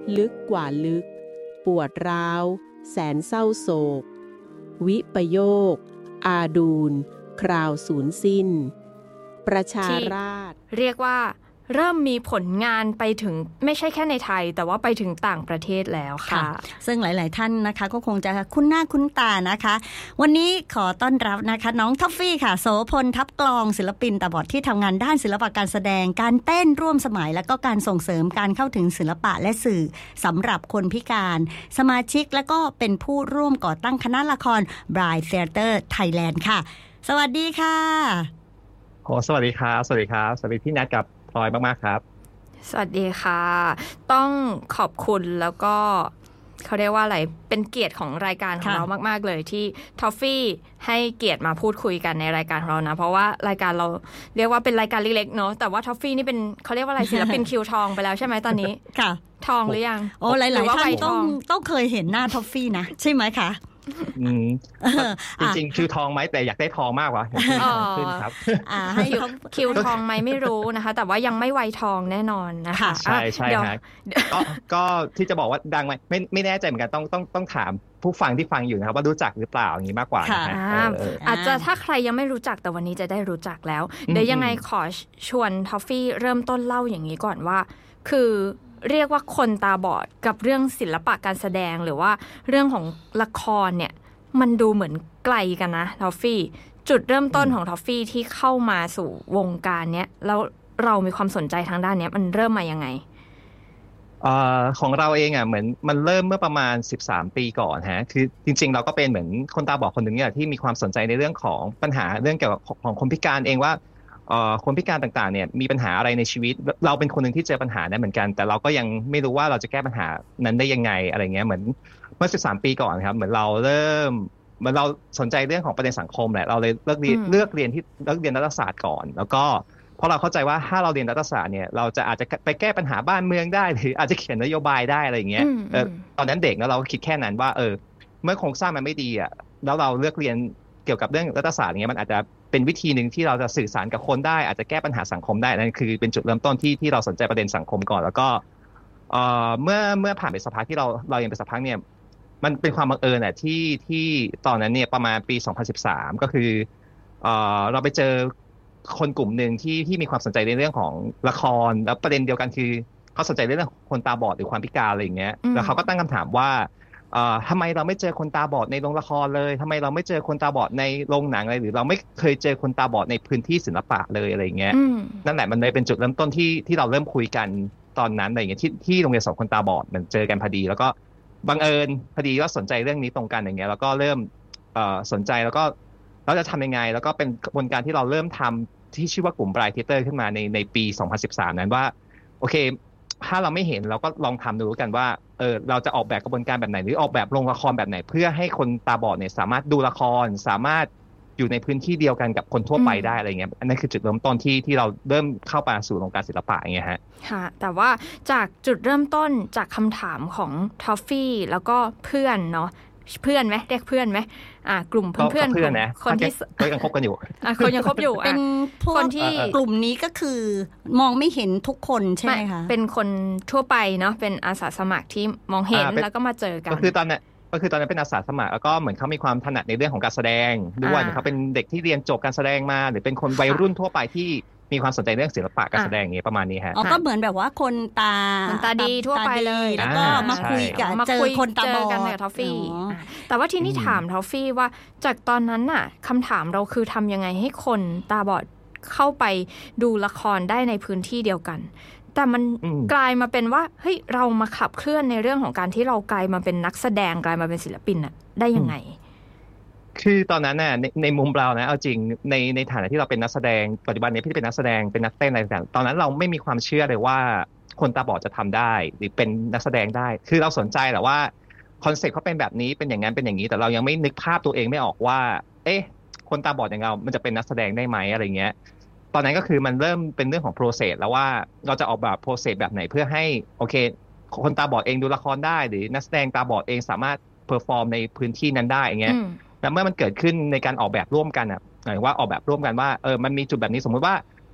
ลึกกว่าลึกปวดร้าวแสนเศร้าโศกวิปโยคอาดูลคราวสูญสิ้นประชาราษฎร์เรียกว่าเริ่มมีผลงานไปถึงไม่ใช่แค่ในไทยแต่ว่าไปถึงต่างประเทศแล้วค่ะซึ่งหลายๆท่านนะคะก็คงจะคุ้นหน้าคุ้นตานะคะวันนี้ขอต้อนรับนะคะน้องท็อฟฟี่ค่ะโสพลทับกลองศิลปินตาบอดที่ทำงานด้านศิลปะการแสดงการเต้นร่วมสมัยและก็การส่งเสริมการเข้าถึงศิลปะและสื่อสำหรับคนพิการสมาชิกและก็เป็นผู้ร่วมก่อตั้งคณะละคร Bright Theater Thailand ค่ะสวัสดีค่ะสวัสดีครับสวัสดีครับสวัสดีพี่นัทกับพลอยมากๆครับสวัสดีค่ะต้องขอบคุณแล้วก็เขาเรียกว่าอะไรเป็นเกียรติของรายการของเรามากๆเลยที่ทอฟฟี่ให้เกียรติมาพูดคุยกันในรายการของเรานะเพราะว่ารายการเราเรียกว่าเป็นรายการเล็กๆเนาะแต่ว่าทอฟฟี่นี่เป็นเขาเรียกว่าอะไรศิลปินคิวทองไปแล้วใช่ไหมตอนนี้ค่ะทองหรือยังโอ้หลายๆท่านต้องเคยเห็นหน้าทอฟฟี่นะใช่ไหมคะจริงๆคิวทองไหมแต่อยากได้ทองมากกว่าคิวทองขึ้นครับให้คิวทองไหมไม่รู้นะคะแต่ว่ายังไม่ไวทองแน่นอนนะคะใช่ใช่ครับก็ที่จะบอกว่าดังไหมไม่แน่ใจเหมือนกันต้องถามผู้ฟังที่ฟังอยู่นะครับว่ารู้จักหรือเปล่าอย่างนี้มากกว่าอาจจะถ้าใครยังไม่รู้จักแต่วันนี้จะได้รู้จักแล้วเดี๋ยวยังไงขอชวนทอฟฟี่เริ่มต้นเล่าอย่างนี้ก่อนว่าคือเรียกว่าคนตาบอดกับเรื่องศิลปะการแสดงหรือว่าเรื่องของละครเนี่ยมันดูเหมือนไกลกันนะทอฟฟี่จุดเริ่มต้นของทอฟฟี่ที่เข้ามาสู่วงการเนี้ยแล้วเรามีความสนใจทางด้านเนี้ยมันเริ่มมายังไงของเราเองอ่ะเหมือนมันเริ่มเมื่อประมาณ13ปีก่อนฮะคือจริงๆเราก็เป็นเหมือนคนตาบอดคนหนึ่งเนี่ยที่มีความสนใจในเรื่องของปัญหาเรื่องเกี่ยวกับของคนพิการเองว่าคนพิการต่างๆเนี่ยมีปัญหาอะไรในชีวิตเราเป็นคนหนึ่งที่เจอปัญหานั้นเหมือนกันแต่เราก็ยังไม่รู้ว่าเราจะแก้ปัญหานั้นได้ยังไงอะไรเงี้ยเหมือนเมื่อ13ปีก่อนครับเหมือนเราเราสนใจเรื่องของประเด็นสังคมแหละเราเลยเลือกเรียนรัฐศาสตร์ก่อนแล้วก็เพราะเราเข้าใจว่าถ้าเราเรียนรัฐศาสตร์เนี่ยเราจะอาจจะไปแก้ปัญหาบ้านเมืองได้หรืออาจจะเขียนนโยบายได้อะไรอย่างเงี้ยตอนนั้นเด็กแล้วเราก็คิดแค่นั้นว่าเมื่อโครงสร้างมันไม่ดีอ่ะแล้วเราเลือกเรียนเกี่ยวกับเรื่องรัฐศาสตร์อย่างเงี้ยมันอาจจะเป็นวิธีหนึ่งที่เราจะสื่อสารกับคนได้อาจจะแก้ปัญหาสังคมได้นั่นคือเป็นจุดเริ่มต้นที่เราสนใจประเด็นสังคมก่อนแล้วก็เมื่อผ่านไปสักพักที่เรายังไปสักพักเนี่ยมันเป็นความบังเอิญที่ตอนนั้นเนี่ยประมาณปี2013ก็คือเราไปเจอคนกลุ่มหนึ่งที่มีความสนใจในเรื่องของละครแล้วประเด็นเดียวกันคือเขาสนใจเรื่องคนตาบอดหรือความพิการอะไรอย่างเงี้ยแล้วเขาก็ตั้งคำถามว่าทำไมเราไม่เจอคนตาบอดในโรงละครเลยทำไมเราไม่เจอคนตาบอดในโรงหนังเลยหรือเราไม่เคยเจอคนตาบอดในพื้นที่ศิลปะเลยอะไรอย่างเงี้ยนั่นแหละมันเลยเป็นจุดเริ่มต้นที่เราเริ่มคุยกันตอนนั้นอะไรอย่างเงี้ยที่โรงเรียนสอนคนตาบอดมันเจอกันพอดีแล้วก็บังเอิญพอดีว่าสนใจเรื่องนี้ตรงกันอย่างเงี้ยแล้วก็เริ่มสนใจแล้วก็เราจะทำยังไงแล้วก็เป็นกระบวนการที่เราเริ่มทำที่ชื่อว่ากลุ่ม Bright Theater ขึ้นมาในปี2013นั้นว่าโอเคถ้าเราไม่เห็นเราก็ลองทำดูกันว่าเราจะออกแบบกระบวนการแบบไหนหรือออกแบบโรงละครแบบไหนเพื่อให้คนตาบอดเนี่ยสามารถดูละครสามารถอยู่ในพื้นที่เดียวกันกับคนทั่วไปได้อะไรเงี้ยอันนั้นคือจุดเริ่มต้นที่เราเริ่มเข้ามาสู่วงการศิลปะอย่างเงี้ยฮะค่ะแต่ว่าจากจุดเริ่มต้นจากคำถามของทอฟฟี่แล้วก็เพื่อนเนาะเพื่อนไหมเรียกเพื่อนไหมกลุ่มเพื่อนนะคนที่ยังคบกันอยู่คนยังคบอยู่เป็นคนที่กลุ่มนี้ก็คือมองไม่เห็นทุกคนใช่ไหมคะเป็นคนทั่วไปเนาะเป็นอาสาสมัครที่มองเห็นแล้วก็มาเจอกันก็คือตอนนั้นเป็นอาสาสมัครแล้วก็เหมือนเขามีความถนัดในเรื่องของการแสดงด้วยเขาเป็นเด็กที่เรียนจบการแสดงมาหรือเป็นคนวัยรุ่นทั่วไปที่มีความสนใจเรื่องศิลปะการแสดงอย่างนี้ประมาณนี้ฮะก็เหมือนแบบว่าคนตาดีทั่วไปเลยแล้วก็มาคุยกันเจอคนตาบอดกันกับทอฟฟี่แต่ว่าทีนี้ถามทอฟฟี่ว่าจากตอนนั้นน่ะคำถามเราคือทำยังไงให้คนตาบอดเข้าไปดูละครได้ในพื้นที่เดียวกันแต่มันกลายมาเป็นว่าเฮ้ยเรามาขับเคลื่อนในเรื่องของการที่เรากลายมาเป็นนักแสดงกลายมาเป็นศิลปินน่ะได้ยังไงคือตอนนั้นน่ะในมุมเรานะเอาจริงในฐานะที่เราเป็นนักแสดงปัจจุบันนี้พี่เป็นนักแสดงเป็นนักเต้นอะไรต่างๆตอนนั้นเราไม่มีความเชื่อเลยว่าคนตาบอดจะทำได้หรือเป็นนักแสดงได้คือเราสนใจแหละว่าคอนเซ็ปต์เขาเป็นแบบนี้เป็นอย่างนั้นเป็นอย่างนี้แต่เรายังไม่นึกภาพตัวเองไม่ออกว่าคนตาบอดอย่างเรามันจะเป็นนักแสดงได้ไหมอะไรเงี้ยตอนนั้นก็คือมันเริ่มเป็นเรื่องของ process แล้วว่าเราจะออกแบบ process แบบไหนเพื่อให้โอเคคนตาบอดเองดูละครได้หรือนักแสดงตาบอดเองสามารถเพอร์ฟอร์มในพื้นที่นั้นได้อย่างเงี้ยแล้วเมื่อมันเกิดขึ้นในการออกแบบร่วมกันอ่ะหมายว่าออกแบบร่วมกันว่ามันมีจุดแบบนี้สมมุติว่า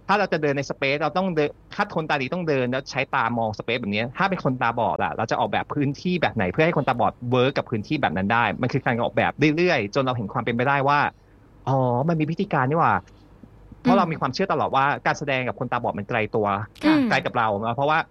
ถ้าเราจะเดินในสเปซเราต้องเดินถ้าคนตาดีต้องเดินแล้วใช้ตามองสเปซแบบนี้ถ้าเป็นคนตาบอดเราจะออกแบบพื้นที่แบบไหนเพื่อให้คนตาบอดเวิร์กกับพื้นที่แบบนั้นได้มันคือการออกแบบเรื่อยๆจนเราเห็นความเป็นไปได้ว่าอ๋อมันมีวิธีการนี่หว่าเพราะเรามีความเชื่อตลอดว่าการแสดงกับคนตาบอดมันไกลตัวไกลกับเราเพราะว่า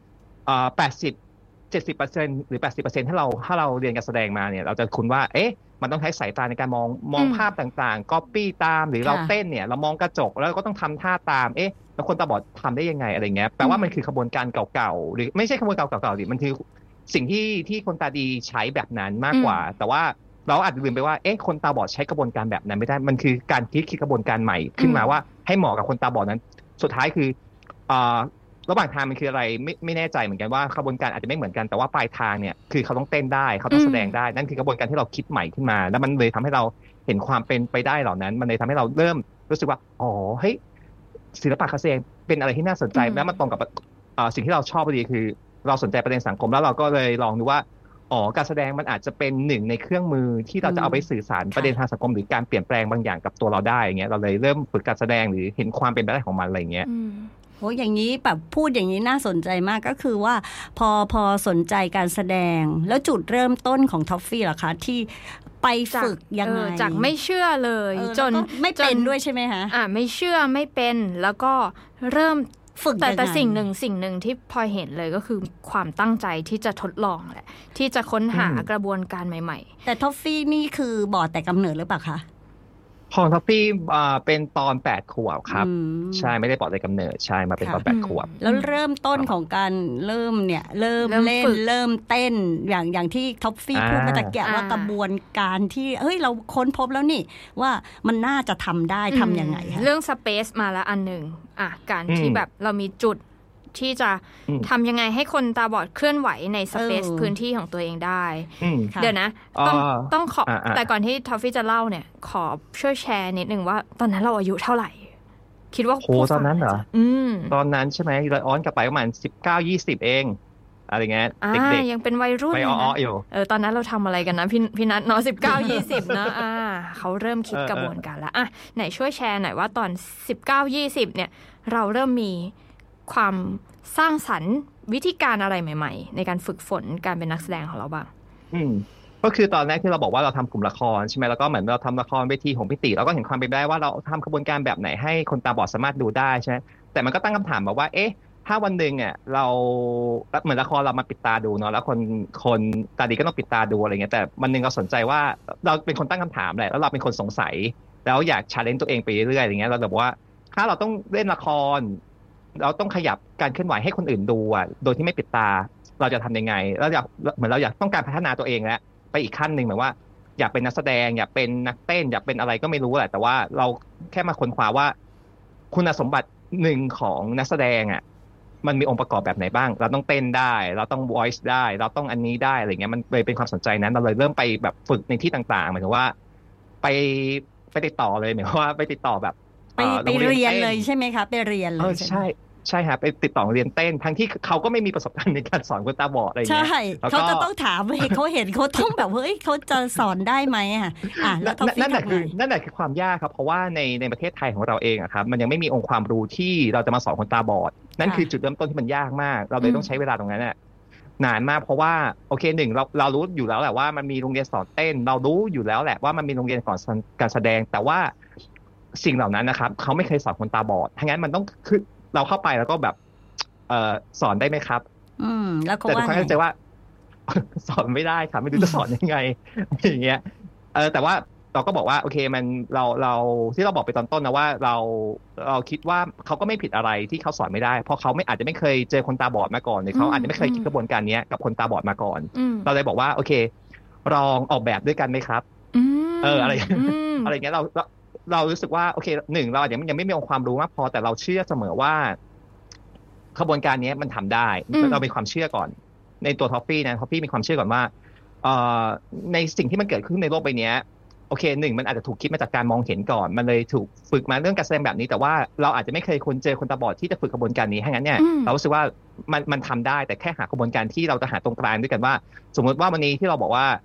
70% หรือ 80% ถ้าเราเรียนการแสดงมาเนี่ยเราจะคุ้นว่ามันต้องใช้สายตาในการมองภาพต่างๆ copy ตามหรือเราเต้นเนี่ยเรามองกระจกแล้วก็ต้องทำท่าตามแล้วคนตาบอดทำได้ยังไงอะไรเงี้ยแปลว่ามันคือขบวนการเก่าๆหรือไม่ใช่ขบวนการเก่าๆดิมันคือสิ่งที่คนตาดีใช้แบบนั้นมากกว่าแต่ว่าเราอาจจะลืมไปว่าคนตาบอดใช้กระบวนการแบบนั้นไม่ได้มันคือการคิดกระบวนการใหม่ขึ้นมาว่าให้เหมาะกับคนตาบอดนั้นสุดท้ายคือระหว่างทางมันคืออะไรไม่แน่ใจเหมือนกันว่าขบวนการอาจจะไม่เหมือนกันแต่ว่าปลายทางเนี่ยคือเขาต้องเต้นได้เขาต้องแสดงได้นั่นคือกระบวนการที่เราคิดใหม่ขึ้นมาแล้วมันเลยทำให้เราเห็นความเป็นไปได้เหล่านั้นมันเลยทำให้เราเริ่มรู้สึกว่าอ๋อเฮ้ยศิลปะการแสดงเป็นอะไรที่น่าสนใจแล้วมันตรงกับสิ่งที่เราชอบพอดีคือเราสนใจประเด็นสังคมแล้วเราก็เลยลองดูว่าการแสดงมันอาจจะเป็นหนึ่งในเครื่องมือที่เราจะเอาไปสื่อสารประเด็นทางสังคมหรือการเปลี่ยนแปลงบางอย่างกับตัวเราได้อย่างเงี้ยเราเลยเริ่มฝึกการแสดงหรือเห็นความเป็นไปได้ของมันอะไรเงี้ยโอ้อย่างนี้แบบพูดอย่างนี้น่าสนใจมากก็คือว่าพอสนใจการแสดงแล้วจุดเริ่มต้นของท็อฟฟี่ล่ะคะที่ไปฝึกยังไงจากไม่เชื่อเลยจนไม่เป็นด้วยใช่ไหมคะไม่เชื่อไม่เป็นแล้วก็เริ่มฝึกแต่สิ่งหนึ่งที่พอเห็นเลยก็คือความตั้งใจที่จะทดลองแหละที่จะค้นหากระบวนการใหม่ๆแต่ท็อฟฟี่นี่คือบอดแต่กำเนิดหรือเปล่าคะของท็อฟฟี่เป็นตอน8 ขวบครับใช่ไม่ได้ปอดในกำเนิดใช่มาเป็นตอน8 ขวบแล้วเริ่มต้นของการเริ่มเล่นเริ่มเต้นอย่างที่ท็อฟฟี่พูดมาตะเกียบว่ากระบวนการที่เราค้นพบแล้วนี่ว่ามันน่าจะทำได้ทำยังไงคะเรื่องสเปซมาแล้วอันหนึ่งการที่แบบเรามีจุดที่จะทำยังไงให้คนตาบอดเคลื่อนไหวในสเปซพื้นที่ของตัวเองได้เดี๋ยวนะต้องขอแต่ก่อนที่ทอฟฟี่จะเล่าเนี่ยขอช่วยแชร์นิดนึงว่าตอนนั้นเราอายุเท่าไหร่คิดว่าโหตอนนั้นเหรอตอนนั้นใช่ไหมเราย้อนกลับไปประมาณ19-20เองอะไรเงี้ยเด็กๆยังเป็นวัยรุ่นไปอ้อๆอยู่ตอนนั้นเราทำอะไรกันนะพี่นัทเนาะ19-20นะเขาเริ่มคิดกระบวนการแล้วไหนช่วยแชร์หน่อยว่าตอน19-20เนี่ยเราเริ่มมีความสร้างสรรค์วิธีการอะไรใหม่ๆในการฝึกฝนการเป็นนักแสดงของเราบ้างก็คือตอนแรกที่เราบอกว่าเราทำกลุ่มละครใช่ไหมแล้วก็เหมือนเราทำละครเวทีของพี่ติเราก็เห็นความเป็นไปได้ว่าเราทำกระบวนการแบบไหนให้คนตาบอดสามารถดูได้ใช่ไหมแต่มันก็ตั้งคำถามแบบว่าถ้าวันหนึ่งเราเหมือนละครเรามาปิดตาดูเนาะแล้วคนตาดีก็ต้องปิดตาดูอะไรเงี้ยแต่วันหนึ่งเราสนใจว่าเราเป็นคนตั้งคำถามแหละแล้วเราเป็นคนสงสัยแล้วอยาก challenge ตัวเองไปเรื่อยๆอย่างเงี้ยเราแบบว่าถ้าเราต้องเล่นละครเราต้องขยับการเคลื่อนไหวให้คนอื่นดูโดยที่ไม่ปิดตาเราจะทำยังไงแล้วเหมือนเราอยากต้องการพัฒนาตัวเองแล้วไปอีกขั้นหนึ่งเหมือนว่าอยากเป็นนักแสดงอยากเป็นนักเต้นอยากเป็นอะไรก็ไม่รู้แหละแต่ว่าเราแค่มาค้นคว้าว่าคุณสมบัติหนึ่งของนักแสดงมันมีองค์ประกอบแบบไหนบ้างเราต้องเต้นได้เราต้อง voice ได้เราต้องอันนี้ได้อะไรเงี้ยมันเลยเป็นความสนใจนั้นเราเลยเริ่มไปแบบฝึกในที่ต่างๆหมายถึงว่าไปติดต่อเลยหมายว่าไปติดต่อแบบไปเรียนเลยใช่ไหมคะไปเรียนเลยใช่ครับไปติดต่อเรียนเต้นทั้งที่เขาก็ไม่มีประสบการณ์ในการสอนคนตาบอดอะไรเงี้ยใช่เขาจะต้องถามเขาเห็นเขาต้องแบบเขาจะสอนได้ไหมแล้วนั่นแหละคือความยากครับเพราะว่าในประเทศไทยของเราเองครับมันยังไม่มีองค์ความรู้ที่เราจะมาสอนคนตาบอดนั่นคือจุดเริ่มต้นที่มันยากมากเราเลยต้องใช้เวลาตรงนั้นนานมากเพราะว่าโอเคหนึ่งเรารู้อยู่แล้วแหละว่ามันมีโรงเรียนสอนเต้นเรารู้อยู่แล้วแหละว่ามันมีโรงเรียนสอนการแสดงแต่ว่าสิ่งเหล่านั้นนะครับเขาไม่เคยสอนคนตาบอดทั้งนั้นมันต้องคือเราเข้าไปแล้วก็แบบสอนได้ไหมครับแล้วก็แต่ทุกครั้งเข้าใจว่าสอนไม่ได้ครับไม่รู้จะสอนยังไงอย่างเงี้ยแต่ว่าเราก็บอกว่าโอเคมันเราที่เราบอกไปตอนต้นนะว่าเราคิดว่าเขาก็ไม่ผิดอะไรที่เขาสอนไม่ได้เพราะเขาอาจจะไม่เคยเจอคนตาบอดมาก่อนหรือเขาอาจจะไม่เคยคิดกระบวนการนี้กับคนตาบอดมาก่อนเราเลยบอกว่าโอเคลองออกแบบด้วยกันไหมครับอะไรอย่างเงี้ยเรารู้สึกว่าโอเคหนึ่งเรายังไม่มีองค์ความรู้มากพอแต่เราเชื่อเสมอว่าขบวนการนี้มันทำได้เรามีความเชื่อก่อนในตัวท็อฟฟี่นะท็อฟฟี่มีความเชื่อก่อนว่าในสิ่งที่มันเกิดขึ้นในโลกใบนี้โอเคหนึ่งมันอาจจะถูกคิดมาจากการมองเห็นก่อนมันเลยถูกฝึกมาเรื่องการแสดงแบบนี้แต่ว่าเราอาจจะไม่เคยเจอคนตาบอดที่จะฝึกกระบวนการนี้ให้งั้นเนี่ยเรารู้สึกว่ามันทำได้แต่แค่หากระบวนการที่เราจะหาตรงกลางด้วยกันว่าสมมติว่าวันนี้ที่เราบอกว่า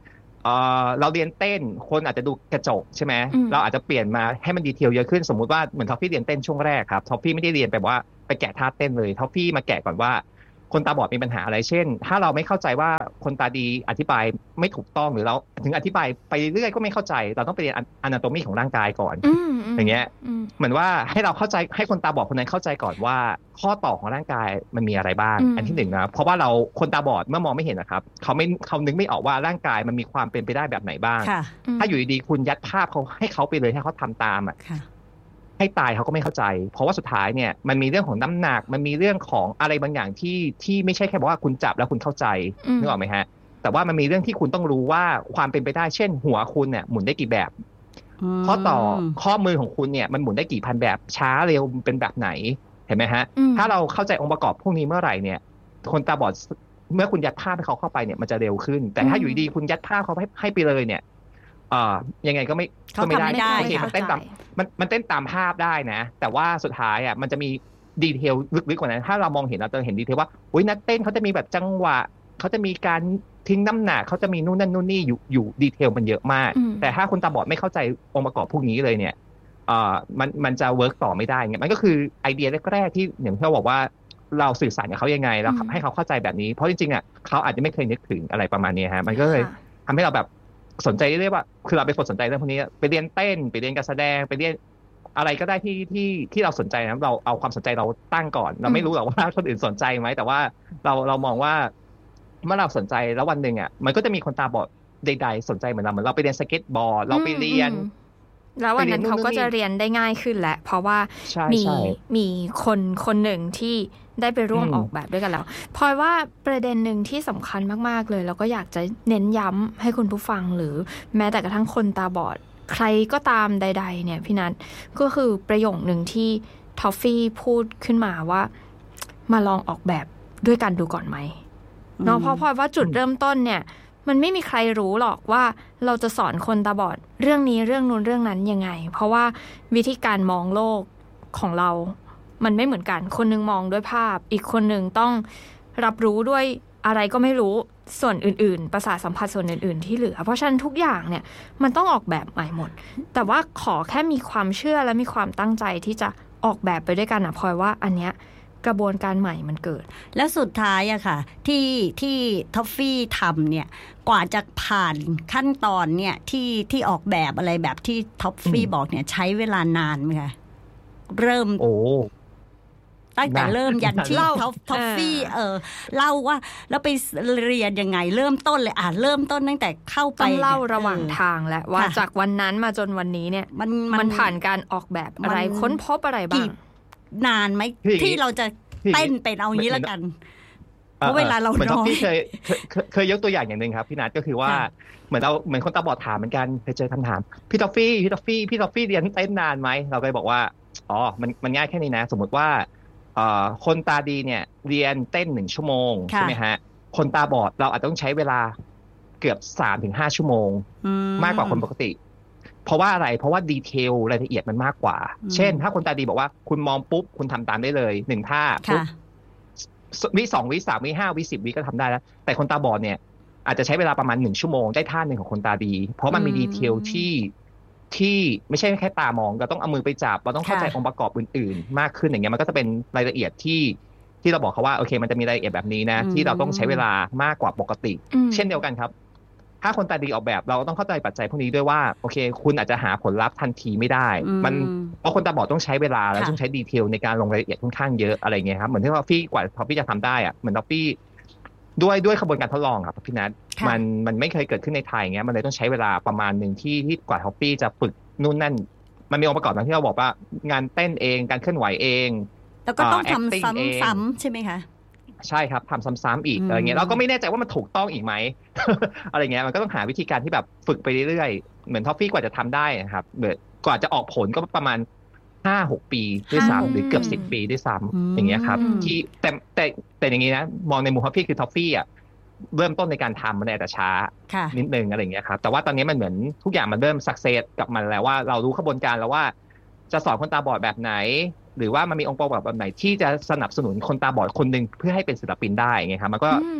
เราเรียนเต้นคนอาจจะดูกระจกใช่ไหมเราอาจจะเปลี่ยนมาให้มันดีเทลเยอะขึ้นสมมุติว่าเหมือนท็อฟฟี่เรียนเต้นช่วงแรกครับท็อฟฟี่ไม่ได้เรียนแบบว่าไปแกะท่าเต้นเลยท็อฟฟี่มาแกะก่อนว่าคนตาบอดมีปัญหาอะไรเช่นถ้าเราไม่เข้าใจว่าคนตาดีอธิบายไม่ถูกต้องหรือเราถึงอธิบายไปเรื่อยก็ไม่เข้าใจเราต้องไปเรียนอนาโตมีของร่างกายก่อนอย่างเงี้ยเหมือนว่าให้เราเข้าใจให้คนตาบอดคนนั้นเข้าใจก่อนว่าข้อต่อของร่างกายมันมีอะไรบ้างอันที่หนึ่งนะเพราะว่าเราคนตาบอดเมื่อมองไม่เห็นนะครับเขานึกไม่ออกว่าร่างกายมันมีความเป็นไปได้แบบไหนบ้างถ้าอยู่ดีๆคุณยัดภาพเขาให้เขาไปเลยให้เขาทำตามอ่ะให้ตายเขาก็ไม่เข้าใจเพราะว่าสุดท้ายเนี่ยมันมีเรื่องของน้ำหนักมันมีเรื่องของอะไรบางอย่างที่ไม่ใช่แค่บอกว่าคุณจับแล้วคุณเข้าใจนึกออกไหมฮะแต่ว่ามันมีเรื่องที่คุณต้องรู้ว่าความเป็นไปได้เช่นหัวคุณเนี่ยหมุนได้กี่แบบข้อต่อข้อมือของคุณเนี่ยมันหมุนได้กี่พันแบบช้าเร็วเป็นแบบไหนเห็นไหมฮะถ้าเราเข้าใจองค์ประกอบพวกนี้เมื่อไหร่เนี่ยคนตาบอดเมื่อคุณยัดภาพให้เขาเข้าไปเนี่ยมันจะเร็วขึ้นแต่ถ้าอยู่ดีคุณยัดภาพเขาให้ไปเลยเนี่ยยังไงก็ไม่ได้โอเคมันเต้นตามมันเต้นตามภาพได้นะแต่ว่าสุดท้ายอ่ะมันจะมีดีเทลลึกๆกว่านั้นถ้าเรามองเห็นเราจะเห็นดีเทลว่าโอ้ยนักเต้นเขาจะมีแบบจังหวะเขาจะมีการทิ้งน้ำหนักเขาจะมีนู่นนั่นนู่นนี่อยู่ดีเทลมันเยอะมากแต่ถ้าคนตาบอดไม่เข้าใจองค์ประกอบพวกนี้เลยเนี่ยมันจะเวิร์กต่อไม่ได้เงี้ยมันก็คือไอเดียแรกๆที่อย่างที่เราบอกว่าเราสื่อสารกับเขายังไงแล้วให้เขาเข้าใจแบบนี้เพราะจริงๆอ่ะเขาอาจจะไม่เคยนึกถึงอะไรประมาณนี้ฮะมันก็เลยทำให้เราแบบสนใจเรื่อยๆว่าคือเราไปสนใจเรื่องพวกนี้ไปเรียนเต้นไปเรียนการแสดงไปเรียนอะไรก็ได้ที่เราสนใจนะเราเอาความสนใจเราตั้งก่อนเราไม่รู้หรอกว่าคนอื่นสนใจไหมแต่ว่าเรามองว่าเมื่อเราสนใจแล้ววันหนึ่งอ่ะมันก็จะมีคนตาบอดใดๆสนใจเหมือนเราไปเรียนสเก็ตบอร์ดเราไปเรียนแล้ววันนั้นเขาก็จะเรียนได้ง่ายขึ้นแหละเพราะว่ามีคนหนึ่งที่ได้ไปร่วมออกแบบด้วยกันแล้วพลอยว่าประเด็นหนึ่งที่สำคัญมากๆเลยแล้วก็อยากจะเน้นย้ำให้คุณผู้ฟังหรือแม้แต่กระทั่งคนตาบอดใครก็ตามใดๆเนี่ยพี่นัทก็คือประโยคนึงที่ทอฟฟี่พูดขึ้นมาว่ามาลองออกแบบด้วยกันดูก่อนไหมเนาะเพราะพลอยว่าจุดเริ่มต้นเนี่ยมันไม่มีใครรู้หรอกว่าเราจะสอนคนตาบอดเรื่องนี้เรื่องนู้นเรื่องนั้นยังไงเพราะว่าวิธีการมองโลกของเรามันไม่เหมือนกันคนนึงมองด้วยภาพอีกคนนึงต้องรับรู้ด้วยอะไรก็ไม่รู้ส่วนอื่นๆประสาทสัมผัสส่วนอื่นๆที่เหลือเพราะฉะนั้นทุกอย่างเนี่ยมันต้องออกแบบใหม่หมดแต่ว่าขอแค่มีความเชื่อและมีความตั้งใจที่จะออกแบบไปด้วยกันนะพลอยว่าอันเนี้ยกระบวนการใหม่มันเกิดแล้วสุดท้ายอะค่ะที่ท็อฟฟี่ทำเนี่ยกว่าจะผ่านขั้นตอนเนี่ยที่ออกแบบอะไรแบบที่ท็อฟฟี่บอกเนี่ยใช้เวลานานไหมคะเริ่มตั้งแต่เริ่มยันที่ท็อฟฟี่เล่าว่าแล้วไปเรียนยังไงเริ่มต้นเลยเริ่มต้นตั้งแต่เข้าไปต้องเล่าระหว่างทางแหละว่าจากวันนั้นมาจนวันนี้เนี่ยมันผ่านการออกแบบอะไรค้นพบอะไรบ้างนานไหมที่เราจะเต้นเป็นเอางี้แล้วกันเพราะเวลาเราน้อยเคยยกตัวอย่างนึงครับพี่นัทก็คือว่าเหมือนคนตาบอดถามเหมือนกันเคยเจอคำถามพี่ท็อฟฟี่เรียนเต้นนานไหมเราก็เลยบอกว่าอ๋อมันง่ายแค่นี้นะสมมติว่าคนตาดีเนี่ยเรียนเต้น1 ชั่วโมงใช่ไหมฮะคนตาบอดเราอาจจะต้องใช้เวลาเกือบ 3-5 ชั่วโมงมากกว่าคนปกติเพราะว่าอะไรเพราะว่าดีเทลรายละเอียดมันมากกว่าเช่นถ้าคนตาดีบอกว่าคุณมองปุ๊บคุณทำตามได้เลย1 ท่าปุ๊บวิ 2 วิ 3 วิ 5 วิ 10 วิก็ทำได้แล้วแต่คนตาบอดเนี่ยอาจจะใช้เวลาประมาณ1 ชั่วโมงได้ท่าหนึ่งของคนตาดีเพราะมันมีดีเทลที่ไม่ใช่แค่ตามองเราต้องเอามือไปจับเราต้องเข้าใจองค์ประกอบอื่นๆมากขึ้นอย่างเงี้ยมันก็จะเป็นรายละเอียดที่เราบอกเขาว่าโอเคมันจะมีรายละเอียดแบบนี้นะที่เราต้องใช้เวลามากกว่าปกติเช่นเดียวกันครับถ้าคนตาดีออกแบบเราต้องเข้าใจปัจจัยพวกนี้ด้วยว่าโอเคคุณอาจจะหาผลลัพธ์ทันทีไม่ได้มันเพราะคนตาบอดต้องใช้เวลาและต้องใช้ดีเทลในการลงรายละเอียดค่อนข้างเยอะอะไรเงี้ยครับเหมือนที่ท็อฟฟี่กว่าท็อฟฟี่จะทำได้อะเหมือนท็อฟฟี่ด้วยกระบวนการทดลองครับพี่นัทมันไม่เคยเกิดขึ้นในไทยเงี้ยมันเลยต้องใช้เวลาประมาณนึงที่กว่าท็อฟฟี่จะฝึกนู่นนั่นมันมีองค์ประกอบที่เราบอกว่างานเต้นเองการเคลื่อนไหวเองแล้วก็ต้องทำซ้ำๆใช่ไหมคะใช่ครับทำซ้ำๆอีกอะไรเงี้ยเราก็ไม่แน่ใจว่ามันถูกต้องอีกไหม อะไรเงี้ยมันก็ต้องหาวิธีการที่แบบฝึกไปเรื่อยๆเหมือนท็อฟฟี่กว่าจะทำได้ครับกว่าจะออกผลก็ประมาณ 5-6 ปีด้วยซ้ำหรือเกือบ10 ปีด้วยซ้ำอย่างเงี้ยครับที่แต่อย่างงี้นะมองในมุมท็อฟฟี่คือท็อฟฟี่อ่ะเริ่มต้นในการทำมันอาจจะช้านิดนึงอะไรอย่างเงี้ยครับแต่ว่าตอนนี้มันเหมือนทุกอย่างมันเริ่มสักเซสกับมันแล้วว่าเรารู้กระบวนการแล้วว่าจะสอนคนตาบอดแบบไหนหรือว่ามันมีองค์ประกอบแบบไหนที่จะสนับสนุนคนตาบอดคนนึงเพื่อให้เป็นศิลปินได้ไงครับมันก็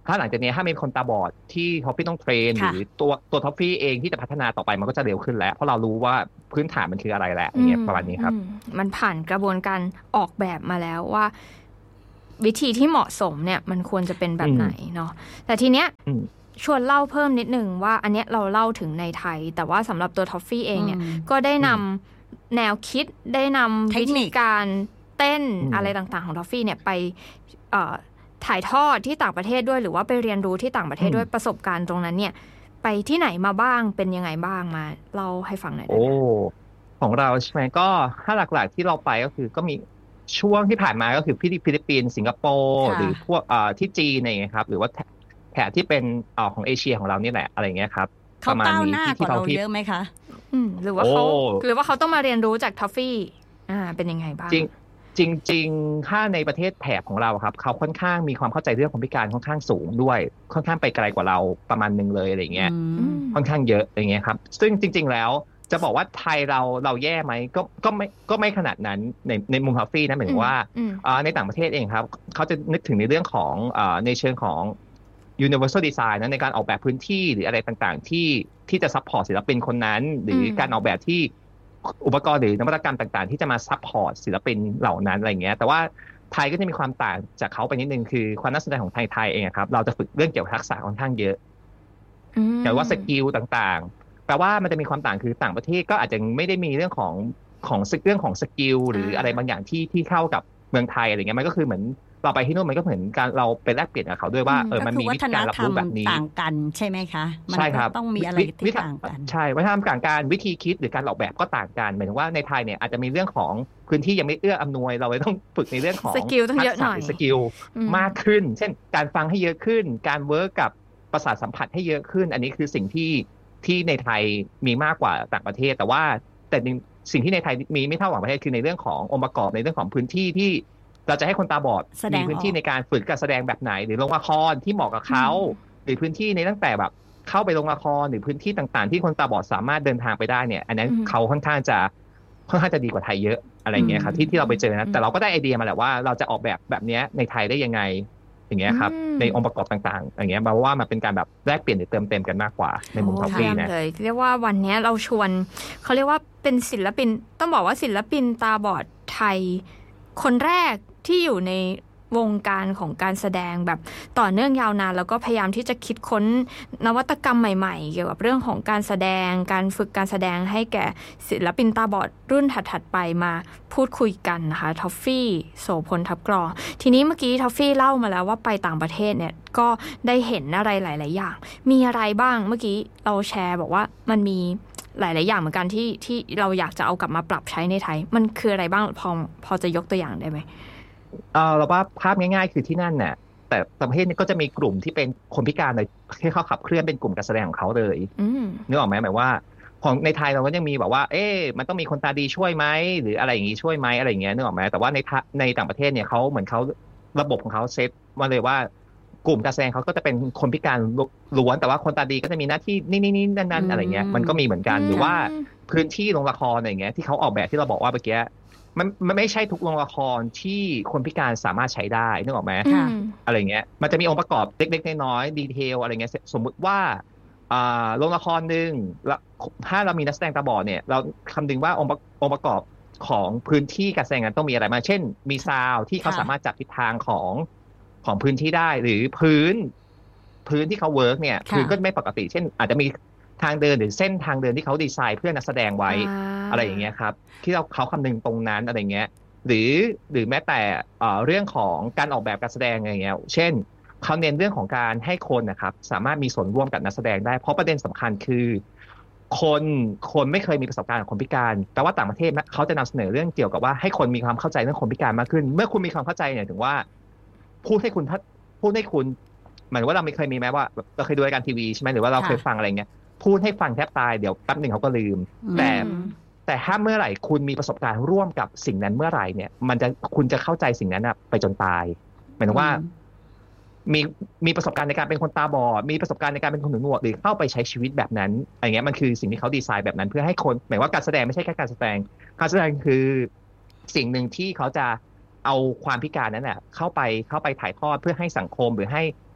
ถ้าหลังจากนี้ถ้ามีคนตาบอดที่ท็อฟฟี่ต้องเทรนหรือตัวท็อฟฟี่เองที่จะพัฒนาต่อไปมันก็จะเร็วขึ้นแล้วเพราะเรารู้ว่าพื้นฐานมันคืออะไรแล้วอย่างเงี้ยประมาณนี้ครับมันผ่านกระบวนการออกแบบมาแล้วว่าวิธีที่เหมาะสมเนี่ยมันควรจะเป็นแบบไหนเนาะแต่ทีเนี้ยชวนเล่าเพิ่มนิดนึงว่าอันเนี้ยเราเล่าถึงในไทยแต่ว่าสำหรับตัวท็อฟฟี่เองเนี่ยก็ได้นำแนวคิดได้นำวิธีการเต้นอะไรต่างๆของท็อฟฟี่เนี่ยไปถ่ายทอดที่ต่างประเทศด้วยหรือว่าไปเรียนรู้ที่ต่างประเทศด้วยประสบการณ์ตรงนั้นเนี่ยไปที่ไหนมาบ้างเป็นยังไงบ้างมาเล่าให้ฟังหน่อยได้ไหมของเราใช่ไหมก็ถ้าหลักๆที่เราไปก็คือก็มีช่วงที่ผ่านมาก็คือฟิลิปปินส์สิงคโปร์หรือพวกที่จีนอะไรเงี้ยครับหรือว่าแถบที่เป็นของเอเชียของเรานี่แหละอะไรเงี้ยครับเขาก้าวหน้ากว่าเราเยอะไหมคะหรือว่าเขาต้องมาเรียนรู้จากท็อฟฟี่เป็นยังไงบ้างจริงถ้าในประเทศแถบของเราครับเขาค่อนข้างมีความเข้าใจเรื่องคนพิการค่อนข้างสูงด้วยค่อนข้างไปไกลกว่าเราประมาณนึงเลยอะไรเงี้ยค่อนข้างเยอะอย่างเงี้ยครับซึ่งจริงๆแล้วจะบอกว่าไทยเราแย่ไหมก็ไม่ขนาดนั้นในมุมท็อฟฟี่นะหมายถึงว่าในต่างประเทศเองครับเขาจะนึกถึงในเรื่องของในเชิงของ universal design นะในการออกแบบพื้นที่หรืออะไรต่างๆที่จะซัพพอร์ตศิลปินคนนั้นหรือการออกแบบที่อุปกรณ์หรือนวัตกรรมต่างๆที่จะมาซัพพอร์ตศิลปินเหล่านั้นอะไรเงี้ยแต่ว่าไทยก็จะมีความต่างจากเขาไปนิดนึงคือความน่าสนใจของไทยเองครับเราจะฝึกเรื่องเกี่ยวกับทักษะค่อนข้างเยอะแต่ว่าสกิลต่างๆแปลว่ามันจะมีความต่างคือต่างประเทศก็อาจจะไม่ได้มีเรื่องของเรื่องของสกิลหรืออะไรบางอย่างที่เข้ากับเมืองไทยอะไรเงี้ยมันก็คือเหมือนเราไปที่นู่นมันก็เหมือนการเราไปแลกเปลี่ยนกับเขาด้วยว่ามันมีวิธีการรับรู้แบบนี้ต่างกันใช่ไหมคะใช่ครับต้องมีอะไรที่ต่างกันใช่วัฒนธรรมต่างกันวิธีคิดหรือการออกแบบก็ต่างกันหมายถึงว่าในไทยเนี่ยอาจจะมีเรื่องของพื้นที่ยังไม่เอื้ออำนวยเราเลยต้องฝึกในเรื่องของสกิลต้องเยอะหน่อยสกิลมากขึ้นเช่นการฟังให้เยอะขึ้นการเวิร์กกับประสาทสัมผัสให้เยอะขึ้นอันนี้คือสิ่งที่ในไทยมีมากกว่าต่างประเทศแต่สิ่งที่ในไทยมีไม่เท่าต่างประเทศคือในเรื่องขององค์ประกอบในเรื่องของพื้นที่ที่เราจะให้คนตาบอดมีพื้นที่ในการฝึกการแสดงแบบไหนหรือโรงละครที่เหมาะกับเขาหรือพื้นที่ในตั้งแต่แบบเข้าไปโรงละครหรือพื้นที่ต่างๆที่คนตาบอดสามารถเดินทางไปได้เนี่ยอันนั้นเขาค่อนข้างจะดีกว่าไทยเยอะอะไรอย่างเงี้ยครับที่เราไปเจอนะแต่เราก็ได้ไอเดียมาแหละว่าเราจะออกแบบนี้ในไทยได้ยังไงอย่างเงี้ยครับในองค์ประกอบต่างๆอย่างเงี้ยแปลว่ามันเป็นการแบบแลกเปลี่ยนหรือเติมเต็มกันมากกว่าในมุมท็อฟฟี่นะเลยเรียกว่าวันนี้เราชวนเขาเรียกว่าเป็นศิลปินต้องบอกว่าศิลปินตาบอดไทยคนแรกที่อยู่ในวงการของการแสดงแบบต่อเนื่องยาวนานแล้วก็พยายามที่จะคิดค้นนวัตกรรมใหม่ๆเกี่ยวกับเรื่องของการแสดงการฝึกการแสดงให้แก่ศิลปินตาบอดรุ่นถัดๆไปมาพูดคุยกันนะคะท็อฟฟี่โสพลทับกรองทีนี้เมื่อกี้ท็อฟฟี่เล่ามาแล้วว่าไปต่างประเทศเนี่ยก็ได้เห็นอะไรหลายๆอย่างมีอะไรบ้างเมื่อกี้เราแชร์บอกว่ามันมีหลายๆอย่างเหมือนกันที่เราอยากจะเอากลับมาปรับใช้ในไทยมันคืออะไรบ้างพอจะยกตัวอย่างได้ไหมเราว่าภาพง่ายๆคือที่นั่นน่ะแต่ประเทศนี้ก็จะมีกลุ่มที่เป็นคนพิการเลยที่เขาขับเคลื่อนเป็นกลุ่มการแสดงของเขาเลยนึกออกไหมหมายว่าของในไทยเราก็ยังมีแบบว่ามันต้องมีคนตาดีช่วยไหมหรืออะไรอย่างนี้ช่วยไหมอะไรอย่างเงี้ยนึกออกไหมแต่ว่าในต่างประเทศเนี่ยเขาเหมือนเขาระบบของเขาเซตมาเลยว่ากลุ่มการแสดงเขาก็จะเป็นคนพิการล้วนแต่ว่าคนตาดีก็จะมีหน้าที่นี่นั่นอะไรเงี้ยมันก็มีเหมือนกันหรือว่าพื้นที่โรงละครอะไรเงี้ยที่เขาออกแบบที่เราบอกว่าเมื่อกี้มันไม่ใช่ทุกโรงละครที่คนพิการสามารถใช้ได้นึกออกไหมอะไรเงี้ยมันจะมีองค์ประกอบเล็กๆน้อยๆดีเทลอะไรเงี้ยสมมุติว่าโรงละครนึงถ้าเรามีนักแสดงตาบอดเนี่ยเราคำนึงว่าองค์ประกอบของพื้นที่การแสดงนั้นต้องมีอะไรมาเช่นมีซาวด์ที่เขาสามารถจับทิศทางของพื้นที่ได้หรือพื้นที่เขาเวิร์กเนี่ยพื้นก็ไม่ปกติเช่นอาจจะมีทางเดินหรือเส้นทางเดินที่เขาดีไซน์เพื่อนักแสดงไว้อะไรอย่างเงี้ยครับที่เขาคำนึงตรงนั้นอะไรเงี้ยหรือแม้แต่เรื่องของการออกแบบการแสดงอะไรเงี้ยเช่นเขาเน้นเรื่องของการให้คนนะครับสามารถมีส่วนร่วมกับนักแสดงได้เพราะประเด็นสำคัญคือคนไม่เคยมีประสบการณ์กับคนพิการแต่ว่าต่างประเทศเขาจะนำเสนอเรื่องเกี่ยวกับว่าให้คนมีความเข้าใจเรื่องคนพิการมากขึ้นเมื่อคุณมีความเข้าใจเนี่ยถึงว่าพูดให้คุณเหมือนว่าเราไม่เคยมีไหมว่าเราเคยดูรายการทีวีใช่ไหมหรือว่าเราเคยฟังอะไรเงี้ยพูดให้ฟังแทบตายเดี๋ยวแป๊บหนึ่งเขาก็ลืมแต่ถ้าเมื่อไหร่คุณมีประสบการณ์ร่วมกับสิ่งนั้นเมื่อไหร่เนี่ยคุณจะเข้าใจสิ่งนั้นไปจนตายหมายถึงว่ามีประสบการณ์ในการเป็นคนตาบอดมีประสบการณ์ในการเป็นคนหูหนวกหรือเข้าไปใช้ชีวิตแบบนั้นอะไรเงี้ยมันคือสิ่งที่เขาดีไซน์แบบนั้นเพื่อให้คนหมายว่าการแสดงไม่ใช่แค่การแสดงคือสิ่งหนึ่งที่เขาจะเอาความพิการนั้นน่ะเข้าไปถ่ายทอดเพื่อให้สังคมหรือให้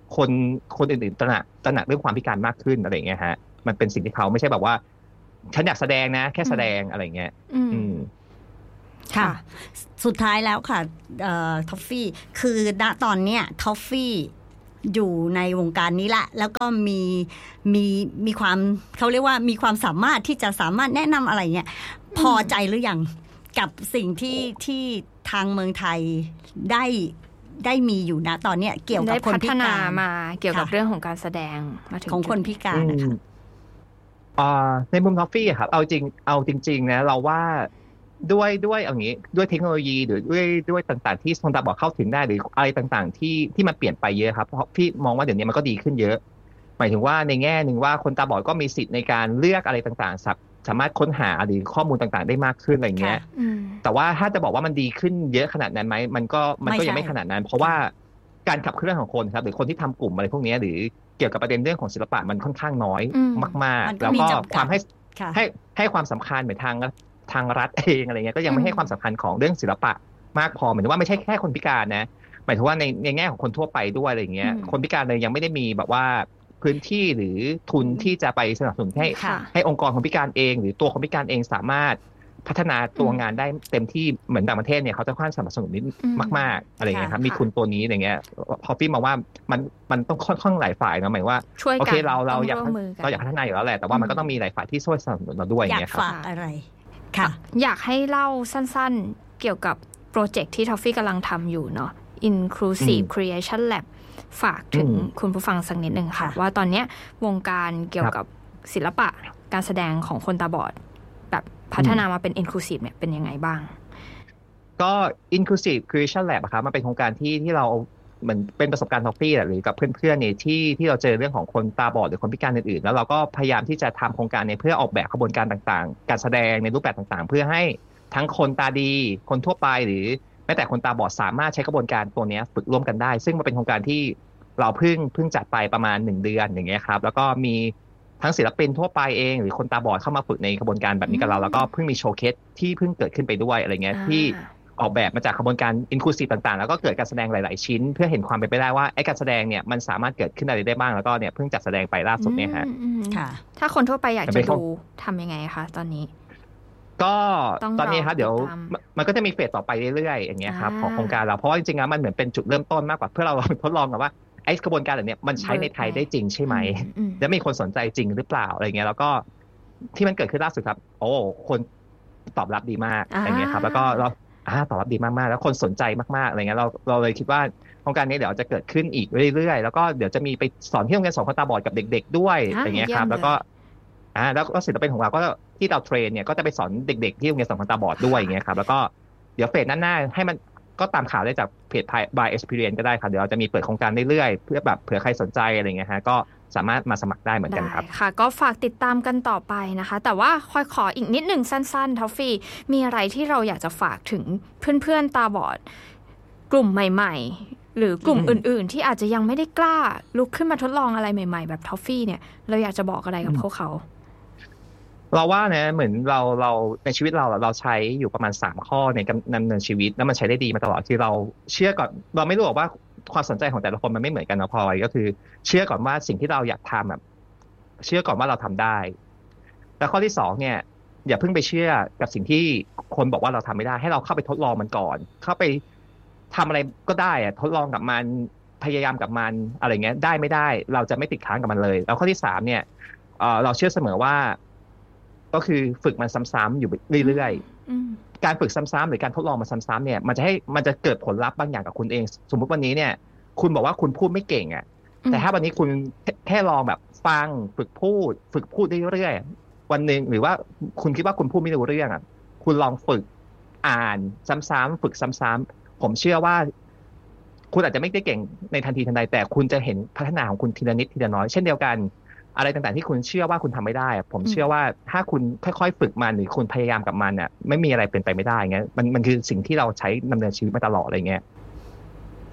คนอื่นๆตระหนักเรื่องความพิการมากขึ้นอะไรเงี้ยฮะมันเป็นสิ่งที่เขาไม่ใช่แบบว่าฉันอยากแสดงนะแค่แสดงอะไรเงี้ยค่ะสุดท้ายแล้วค่ะทอฟฟี่คือณตอนเนี้ยทอฟฟี่อยู่ในวงการนี้แหละแล้วก็มีความเขาเรียกว่ามีความสามารถที่จะสามารถแนะนำอะไรเงี้ยพอใจหรือยังกับสิ่งที่ทางเมืองไทยได้มีอยู่นะตอนเนี้ยเกี่ยวกับคนพิการได้พัฒนามาเกี่ยวกับเรื่องของการแสดงมาถึงของคนพิการนะคะในมุมทอฟฟี่ครับเอาจริงๆนะเราว่าด้วยอย่างนี้ด้วยเทคโนโลยีหรือด้วยต่างๆที่คนตาบอดเข้าถึงได้หรืออะไรต่างๆที่มันเปลี่ยนไปเยอะครับเพราะพี่มองว่าเดี๋ยวนี้มันก็ดีขึ้นเยอะหมายถึงว่าในแง่หนึ่งว่าคนตาบอดก็มีสิทธิ์ในการเลือกอะไรต่างๆสามารถค้นหาหรือข้อมูลต่างๆได้มากขึ้นอะไรเงี้ยแต่ว่าถ้าจะบอกว่ามันดีขึ้นเยอะขนาดนั้นไหมมันก็ยังไม่ขนาดนั้นเพราะว่าการขับเคลื่อนของคนครับหรือคนที่ทำกลุ่มอะไรพวกนี้หรือเกี่ยวกับประเด็นเรื่องของศิลปะมันค่อนข้างน้อยมากๆแล้วก็ความให้ความสำคัญเหมือนทางรัฐเองอะไรเงี้ยก็ยังไม่ให้ความสำคัญของเรื่องศิลปะมากพอเหมือนว่าไม่ใช่แค่คนพิการนะหมายถึงว่าในแง่ของคนทั่วไปด้วยอะไรเงี้ยคนพิการเลยยังไม่ได้มีแบบว่าพื้นที่หรือทุนที่จะไปสนับสนุนให้องค์กรคนพิการเองหรือตัวคนพิการเองสามารถพัฒนาตัวงานได้เต็มที่เหมือนต่างประเทศเนี่ยเขาจะค่อนข้างสนับสนุนนิดมากๆอะไรเงี้ยครับมีทุนตัวนี้อะไรเงี้ยพอพี่มองว่ามันต้องค่อนข้างหลายฝ่ายนะหมายว่าโอเคเราอยากพัฒนาอยู่แล้วแหละแต่ว่ามันก็ต้องมีหลายฝ่ายที่ช่วยสนับสนุนเราด้วยอย่างเงี้ยครับอยากฝากอะไรค่ะอยากให้เล่าสั้นๆเกี่ยวกับโปรเจกต์ที่ทอฟฟี่กำลังทำอยู่เนาะ Inclusive Creation Lab ฝากถึงคุณผู้ฟังสักนิดนึงค่ะว่าตอนนี้วงการเกี่ยวกับศิลปะการแสดงของคนตาบอดแบบพัฒนามาเป็น Inclusive เนี่ยเป็นยังไงบ้างก็ Inclusive Creation Lab ครับมันเป็นโครงการที่เราเหมือนเป็นประสบการณ์ทอฟฟี่หรือกับเพื่อนๆเนี่ยที่เราเจอเรื่องของคนตาบอดหรือคนพิการอื่นๆแล้วเราก็พยายามที่จะทำโครงการเนี่ยเพื่อออกแบบกระบวนการต่างๆการแสดงในรูปแบบต่างๆเพื่อให้ทั้งคนตาดีคนทั่วไปหรือแม้แต่คนตาบอดสามารถใช้กระบวนการตัวนี้ฝึกร่วมกันได้ซึ่งมันเป็นโครงการที่เราเพิ่งจัดไปประมาณ1เดือนอย่างเงี้ยครับแล้วก็มีทั้งศิลปินทั่วไปเองหรือคนตาบอดเข้ามาฝึกในกระบวนการแบบนี้กับเราแล้วก็เพิ่งมีโชว์เคสที่เพิ่งเกิดขึ้นไปด้วยอะไรเงี้ยที่ออกแบบมาจากกระบวนการ inclusive ต่างๆแล้วก็เกิดการแสดงหลายๆชิ้นเพื่อเห็นความเป็นไปได้ว่าไอ้การแสดงเนี่ยมันสามารถเกิดขึ้นอะไรได้บ้างแล้วก็เนี่ยเพิ่งจัดแสดงไปล่าสุดเนี่ยฮะค่ะถ้าคนทั่วไปอยากจะดูทำยังไงคะตอนนี้ก็ตอนนี้ครับเดี๋ยวมันก็จะมีเฟสต่อไปเรื่อยๆอย่างเงี้ยครับของโครงการเราเพราะว่าจริงๆแล้วมันเหมือนเป็นจุดเริ่มต้นมากกว่าเพื่อเราทดลองกันว่าไอ้กระบวนการแบบนี้มันใช้ในไทยได้จริงใช่ไหมแล้วมีคนสนใจจริงหรือเปล่าอะไรเงี้ยแล้วก็ที่มันเกิดขึ้นล่าสุดครับโอ้คนตอบรับดีมากอย่างเงี้ยครับแล้วก็เราตอบรับดีมากๆแล้วคนสนใจมากๆอะไรเงี้ยเราเลยคิดว่าโครงการนี้เดี๋ยวจะเกิดขึ้นอีกเรื่อยๆแล้วก็เดี๋ยวจะมีไปสอนที่โรงเรียนสอนคนตาบอดกับเด็กๆด้วยอย่างเงี้ยครับแล้วก็ศิลปินของเราก็ที่เราเทรนเนี่ยก็จะไปสอนเด็กๆที่โรงเรียนสอนคนตาบอดด้วยอย่างเงี้ยครับแล้วก็เดี๋ยวเฟสหน้าให้มันก็ตามข่าวได้จากเพจ by Experience ก็ได้ครับเดี๋ยวเราจะมีเปิดโครงการเรื่อยๆเพื่อแบบเผื่อใครสนใจอะไรเงี้ยฮะก็สามารถมาสมัครได้เหมือนกันครับค่ะก็ฝากติดตามกันต่อไปนะคะแต่ว่าขออีกนิดหนึ่งสั้นๆทอฟฟี่มีอะไรที่เราอยากจะฝากถึงเพื่อนๆตาบอดกลุ่มใหม่ๆหรือกลุ่มอื่นๆที่อาจจะยังไม่ได้กล้าลุกขึ้นมาทดลองอะไรใหม่ๆแบบทอฟฟี่เนี่ยเราอยากจะบอกอะไรกับพวกเขาเราว่านะเหมือนเราในชีวิตเราใช้อยู่ประมาณ3ข้อในการดำเนินชีวิตแล้วมันใช้ได้ดีมาตลอดคือเราเชื่อก่อนเราไม่รู้ว่าความสนใจของแต่ละคนมันไม่เหมือนกันนะพอก็คือเชื่อก่อนว่าสิ่งที่เราอยากทำแบบเชื่อก่อนว่าเราทำได้แล้วข้อที่2เนี่ยอย่าเพิ่งไปเชื่อกับสิ่งที่คนบอกว่าเราทำไม่ได้ให้เราเข้าไปทดลองมันก่อนเข้าไปทำอะไรก็ได้อะทดลองกับมันพยายามกับมันอะไรเงี้ยได้ไม่ได้เราจะไม่ติดค้างกับมันเลยแล้วข้อที่3เนี่ยเราเชื่อเสมอว่าก็คือฝึกมันซ้ำๆอยู่เรื่อยๆการฝึกซ้ำๆหรือการทดลองมันซ้ำๆเนี่ยมันจะเกิดผลลัพธ์บางอย่างกับคุณเองสมมติวันนี้เนี่ยคุณบอกว่าคุณพูดไม่เก่งอ่ะแต่ถ้าวันนี้คุณแค่ลองแบบฟังฝึกพูดเรื่อยๆวันนึงหรือว่าคุณคิดว่าคุณพูดไม่รู้เรื่องอ่ะคุณลองฝึกอ่านซ้ำๆฝึกซ้ำๆผมเชื่อว่าคุณอาจจะไม่ได้เก่งในทันทีทันใดแต่คุณจะเห็นพัฒนาของคุณทีละนิดทีละน้อยเช่นเดียวกันอะไรต่างๆที่คุณเชื่อว่าคุณทำไม่ได้ผมเชื่อว่าถ้าคุณค่อยๆฝึกมันหรือคุณพยายามกับมันอ่ะไม่มีอะไรเป็นไปไม่ได้เงี้ยมันคือสิ่งที่เราใช้ดำเนินชีวิตมาตลอดอะไรเงี้ย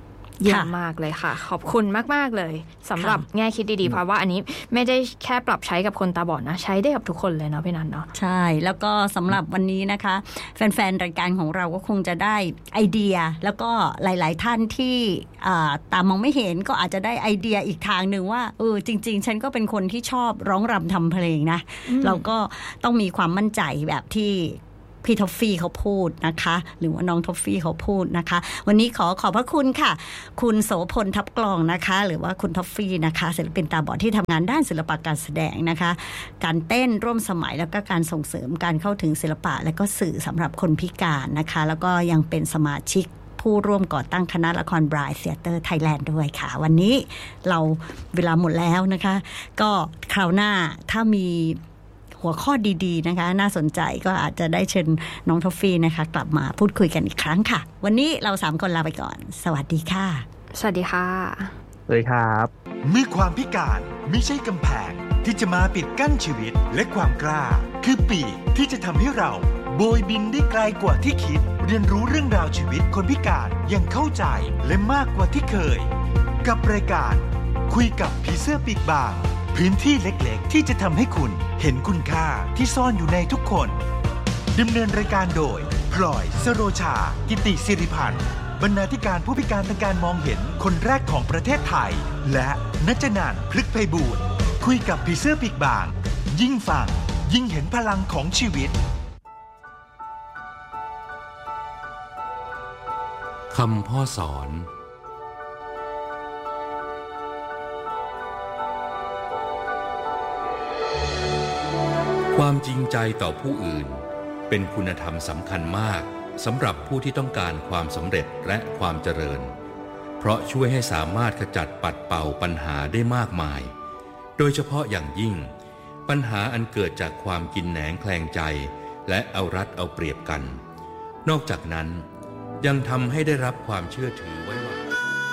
เยี่ยมมากเลยค่ะขอบคุณมากๆเลยสำหรับแง่คิดดีๆเพราะว่าอันนี้ไม่ได้แค่ปรับใช้กับคนตาบอดนะใช้ได้กับทุกคนเลยเนาะพี่นันเนาะใช่แล้วก็สำหรับวันนี้นะคะแฟนๆรายการของเราก็คงจะได้ไอเดียแล้วก็หลายๆท่านที่ตามองไม่เห็นก็อาจจะได้ไอเดียอีกทางหนึ่งว่าจริงๆฉันก็เป็นคนที่ชอบร้องรำทำเพลงนะเราก็ต้องมีความมั่นใจแบบที่พี่ท็อฟฟี่เขาพูดนะคะหรือว่าน้องท็อฟฟี่เขาพูดนะคะวันนี้ขอบพระคุณค่ะคุณโสพลทับกลองนะคะหรือว่าคุณท็อฟฟี่นะคะศิลปินตาบอดที่ทำงานด้านศิลปะการแสดงนะคะการเต้นร่วมสมัยแล้วก็การส่งเสริมการเข้าถึงศิลปะและก็สื่อสำหรับคนพิการนะคะแล้วก็ยังเป็นสมาชิกผู้ร่วมก่อตั้งคณะละคร Bright Theater Thailand ด้วยค่ะวันนี้เราเวลาหมดแล้วนะคะก็คราวหน้าถ้ามีหัวข้อดีๆนะคะน่าสนใจก็อาจจะได้เชิญน้องทอฟฟี่นะคะกลับมาพูดคุยกันอีกครั้งค่ะวันนี้เรา3คนลาไปก่อนสวัสดีค่ะสวัสดีค่ะสวัสดีครับเมื่อความพิการไม่ใช่กำแพงที่จะมาปิดกั้นชีวิตและความกล้าคือปีกที่จะทำให้เราโบยบินได้ไกลกว่าที่คิดเรียนรู้เรื่องราวชีวิตคนพิการอย่างเข้าใจและมากกว่าที่เคยกับรายการคุยกับผีเสื้อปีกบางพื้นที่เล็กๆที่จะทำให้คุณเห็นคุณค่าที่ซ่อนอยู่ในทุกคนดำเนินรายการโดยพลอยสโรชากิติศิริพันธ์บรรณาธิการผู้พิการทางการมองเห็นคนแรกของประเทศไทยและณัจนันท์พฤกษ์ไพบูลย์คุยกับผีเสื้อปีกบางยิ่งฟังยิ่งเห็นพลังของชีวิตคำพ่อสอนความจริงใจต่อผู้อื่นเป็นคุณธรรมสำคัญมากสำหรับผู้ที่ต้องการความสำเร็จและความเจริญเพราะช่วยให้สามารถขจัดปัดเป่าปัญหาได้มากมายโดยเฉพาะอย่างยิ่งปัญหาอันเกิดจากความกินแหนงแคลงใจและเอารัดเอาเปรียบกันนอกจากนั้นยังทำให้ได้รับความเชื่อถือไว้ว่า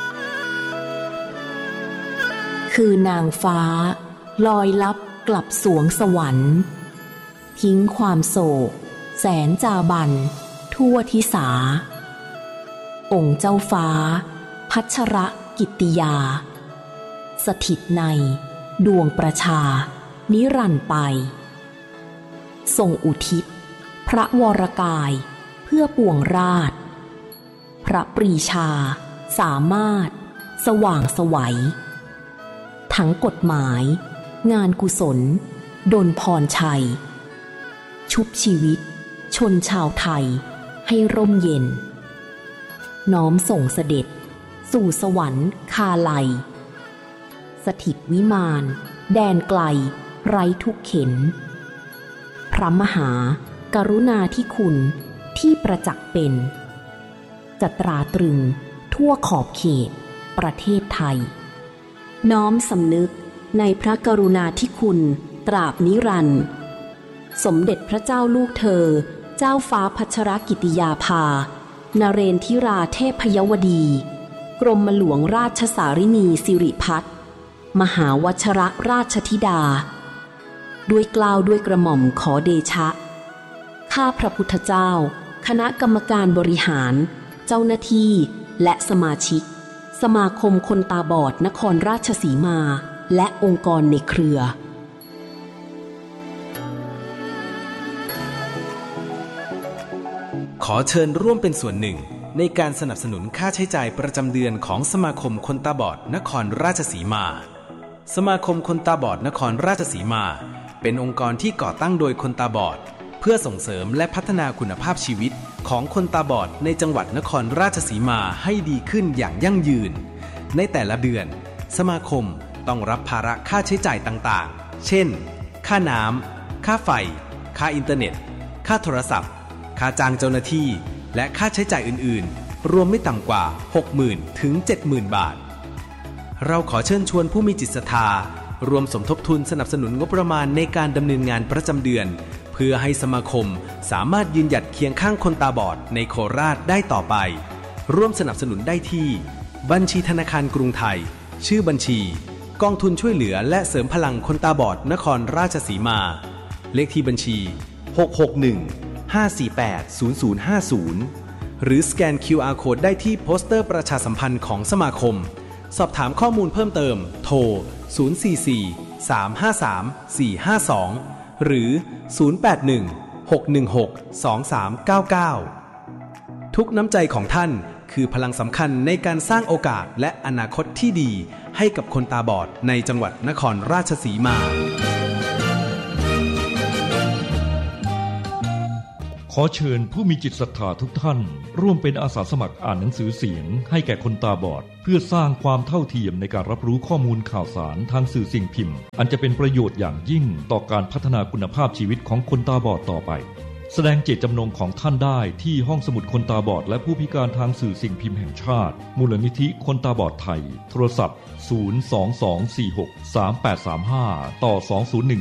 คือนางฟ้าลอยลับกลับสวงสวรรค์ทิ้งความโศกแสนจาบันทั่วทิสาองค์เจ้าฟ้าพัชรกิตติยาสถิตในดวงประชานิรันดร์ไปทรงอุทิศพระวรกายเพื่อปวงราชพระปรีชาสามารถสว่างไสวทั้งกฎหมายงานกุศลดลพรชัยชุบชีวิตชนชาวไทยให้ร่มเย็นน้อมส่งเสด็จสู่สวรรค์คาไลสถิตวิมานแดนไกลไร้ทุกเข็ญพระมหากรุณาธิคุณที่ประจักษ์เป็นจะตราตรึงทั่วขอบเขตประเทศไทยน้อมสำนึกในพระกรุณาธิคุณตราบนิรันดร์สมเด็จพระเจ้าลูกเธอเจ้าฟ้าพัชรกิติยาภานเรนทิราเทพยวดีกรมหลวงราชสารินีสิริพัฒน์มหาวชรราชธิดาด้วยเกล้าด้วยกระหม่อมขอเดชะข้าพระพุทธเจ้าคณะกรรมการบริหารเจ้าหน้าที่และสมาชิกสมาคมคนตาบอดนครราชสีมาและองค์กรในเครือขอเชิญร่วมเป็นส่วนหนึ่งในการสนับสนุนค่าใช้จ่ายประจำเดือนของสมาคมคนตาบอดนครราชสีมาสมาคมคนตาบอดนครราชสีมาเป็นองค์กรที่ก่อตั้งโดยคนตาบอดเพื่อส่งเสริมและพัฒนาคุณภาพชีวิตของคนตาบอดในจังหวัดนครราชสีมาให้ดีขึ้นอย่างยั่งยืนในแต่ละเดือนสมาคมต้องรับภาระค่าใช้จ่ายต่างๆเช่นค่าน้ำค่าไฟค่าอินเทอร์เน็ตค่าโทรศัพท์ค่าจ้างเจ้าหน้าที่และค่าใช้จ่ายอื่นๆรวมไม่ต่ำกว่า 60,000 ถึง 70,000 บาทเราขอเชิญชวนผู้มีจิตศรัทธารวมสมทบทุนสนับสนุนงบประมาณในการดำเนินงานประจำเดือนเพื่อให้สมาคมสามารถยืนหยัดเคียงข้างคนตาบอดในโคราชได้ต่อไปร่วมสนับสนุนได้ที่บัญชีธนาคารกรุงไทยชื่อบัญชีกองทุนช่วยเหลือและเสริมพลังคนตาบอดนครราชสีมาเลขที่บัญชี661 548 0050 หรือสแกน QR Code ได้ที่โปสเตอร์ประชาสัมพันธ์ของสมาคมสอบถามข้อมูลเพิ่มเติมโทร 044-353-452 หรือ 081-616-2399 ทุกน้ำใจของท่านคือพลังสำคัญในการสร้างโอกาสและอนาคตที่ดีให้กับคนตาบอดในจังหวัดนครราชสีมาขอเชิญผู้มีจิตศรัทธาทุกท่านร่วมเป็นอาสาสมัครอ่านหนังสือเสียงให้แก่คนตาบอดเพื่อสร้างความเท่าเทียมในการรับรู้ข้อมูลข่าวสารทางสื่อสิ่งพิมพ์อันจะเป็นประโยชน์อย่างยิ่งต่อการพัฒนาคุณภาพชีวิตของคนตาบอดต่อไปแสดงเจตจำนงของท่านได้ที่ห้องสมุดคนตาบอดและผู้พิการทางสื่อสิ่งพิมพ์แห่งชาติมูลนิธิคนตาบอดไทยโทรศัพท์ 022463835 ต่อ 201